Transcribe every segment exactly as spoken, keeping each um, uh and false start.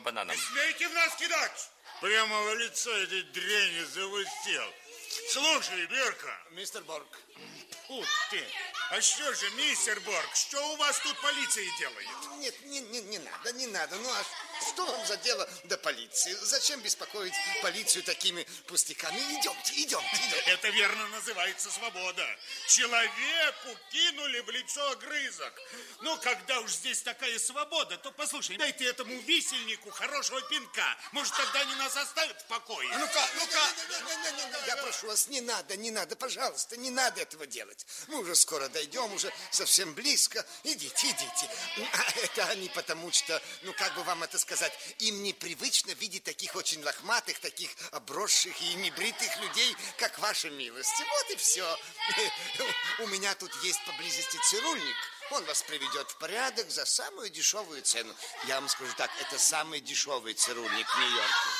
бананом. Не смейте в нас кидать! Прямо в лицо этой дряни завыстел. Слушай, Берка. Мистер Борг. Ух ты. А что же, мистер Борг, что у вас тут полиция делает? Нет, не, не, не надо, не надо. Ну, а что вам за дело до полиции? Зачем беспокоить полицию такими пустяками? Идемте, идемте, идемте. Это верно называется свобода. Человеку кинули в лицо огрызок. Ну, когда уж здесь такая свобода, то послушай, дайте этому висельнику хорошего пинка. Может, тогда они нас оставят в покое. А ну-ка, ну-ка. Я прошу вас, не надо, не надо, пожалуйста, не надо этого делать. Мы уже скоро дойдем, уже совсем близко. Идите, идите. А это они потому что, ну, как бы вам это сказать, им непривычно видеть таких очень лохматых, таких обросших и небритых людей, как ваша милость. Вот и все. У меня тут есть поблизости цирульник. Он вас приведет в порядок за самую дешевую цену. Я вам скажу так, это самый дешевый цирульник в Нью-Йорке.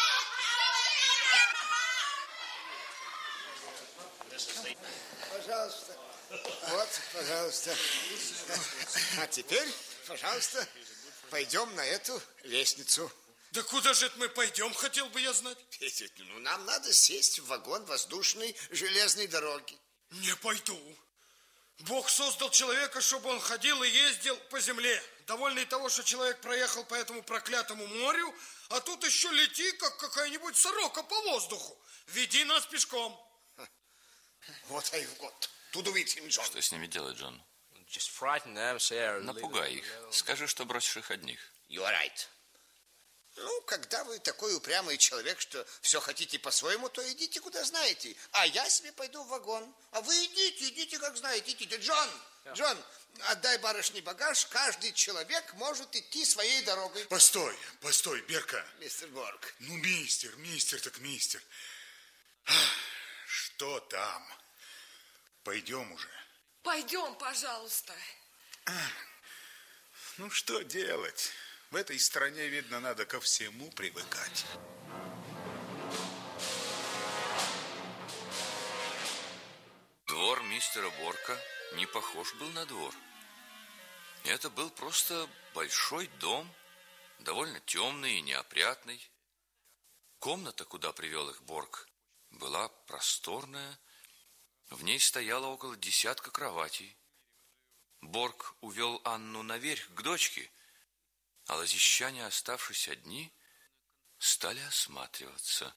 Пожалуйста. Вот, пожалуйста. А теперь, пожалуйста, пойдем на эту лестницу. Да куда же это мы пойдем, хотел бы я знать? Ну, нам надо сесть в вагон воздушной железной дороги. Не пойду. Бог создал человека, чтобы он ходил и ездил по земле. Довольный того, что человек проехал по этому проклятому морю, а тут еще лети, как какая-нибудь сорока по воздуху. Веди нас пешком. Вот и вот. Тут увидим, Джон. Что с ними делать, Джон? Them, Напугай их. Скажи, что бросишь их одних. You are right. Ну, когда вы такой упрямый человек, что все хотите по-своему, то идите куда знаете. А я себе пойду в вагон. А вы идите, идите как знаете. Идите. Джон, yeah. Джон, отдай барышне багаж. Каждый человек может идти своей дорогой. Постой, постой, Берка. Мистер Борг. Ну, мистер, мистер, так мистер. Что там? Пойдем уже. Пойдем, пожалуйста. Ну, что делать? В этой стране, видно, надо ко всему привыкать. Двор мистера Борка не похож был на двор. Это был просто большой дом, довольно темный и неопрятный. Комната, куда привел их Борк, была просторная. В ней стояло около десятка кроватей. Борк увел Анну наверх к дочке, а лазищане, оставшись одни, стали осматриваться.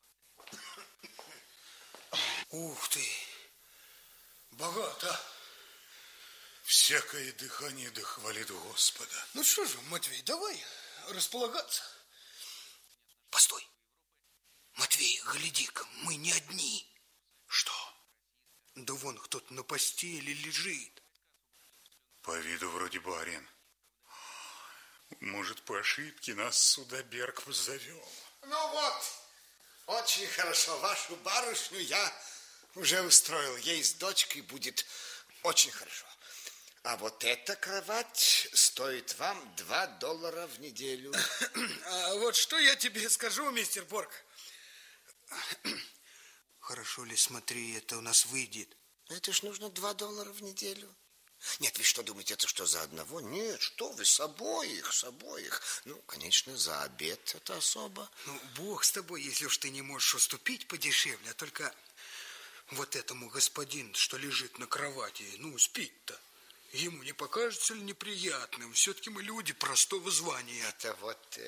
Ух ты! Богато! Всякое дыхание да хвалит Господа. Ну что же, Матвей, давай располагаться. Постой! Матвей, гляди-ка, мы не одни. Что? Да вон кто-то на постели лежит. По виду вроде барин. Может, по ошибке нас сюда Берг завел. Ну вот, очень хорошо. Вашу барышню я уже устроил. Ей с дочкой будет очень хорошо. А вот эта кровать стоит вам два доллара в неделю. А вот что я тебе скажу, мистер Борг. Хорошо ли, смотри, это у нас выйдет? Это ж нужно два доллара в неделю. Нет, вы что думаете, это что, за одного? Нет, что вы, с обоих, с обоих. Ну, конечно, за обед это особо. Ну, Бог с тобой, если уж ты не можешь уступить подешевле, а только вот этому господину, что лежит на кровати, ну, спит-то, ему не покажется ли неприятным? Все-таки мы люди простого звания. Это вот...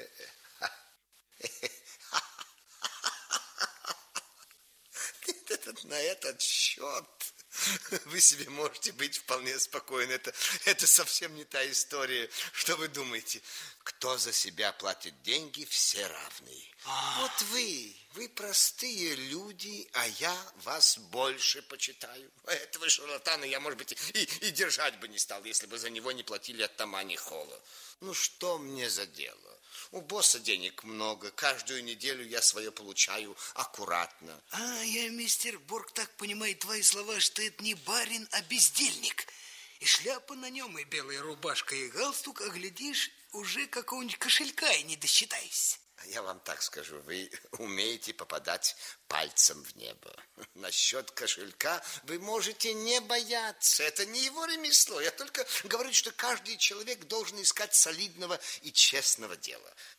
На этот счет вы себе можете быть вполне спокойны. Это, это совсем не та история. Что вы думаете? Кто за себя платит деньги, все равны. А. Вот вы, вы простые люди, а я вас больше почитаю. Этого шарлатана я, может быть, и, и держать бы не стал, если бы за него не платили от Тамани Холла. Ну, что мне за дело? У босса денег много. Каждую неделю я свое получаю аккуратно. А я, мистер Борг, так понимаю твои слова, что это не барин, а бездельник. И шляпа на нем, и белая рубашка, и галстук, а глядишь, уже какого-нибудь кошелька и не досчитаешься. Я вам так скажу, вы умеете попадать пальцем в небо. Насчет кошелька вы можете не бояться. Это не его ремесло. Я только говорю, что каждый человек должен искать солидного и честного дела.